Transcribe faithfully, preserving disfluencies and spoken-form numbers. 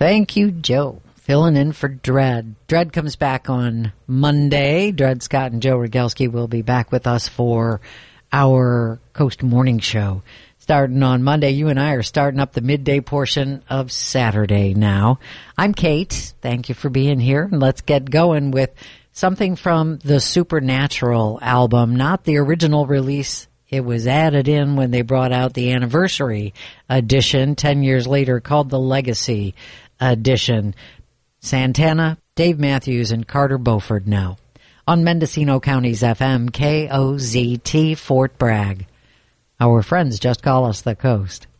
Thank you, Joe. Filling in for Dred. Dred comes back on Monday. Dred Scott and Joe Rogelski will be back with us for our Coast Morning Show. Starting on Monday, you and I are starting up the midday portion of Saturday now. I'm Kate. Thank you for being here. And let's get going with something from the Supernatural album, not the original release. It was added in when they brought out the anniversary edition ten years later, called the Legacy edition. Santana, Dave Matthews, and Carter Beauford now on Mendocino County's F M, K O Z T, Fort Bragg. Our friends just call us the Coast.